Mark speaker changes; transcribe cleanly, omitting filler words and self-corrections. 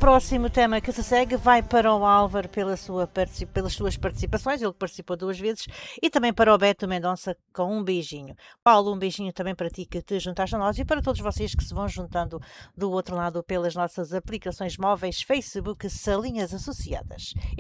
Speaker 1: próximo tema que se segue vai para o Álvaro pelas suas participações, ele participou 2 vezes, e também para o Beto Mendonça com um beijinho. Paulo, um beijinho também para ti que te juntaste a nós e para todos vocês que se vão juntando do outro lado pelas nossas aplicações móveis, Facebook, Salinhas Associadas.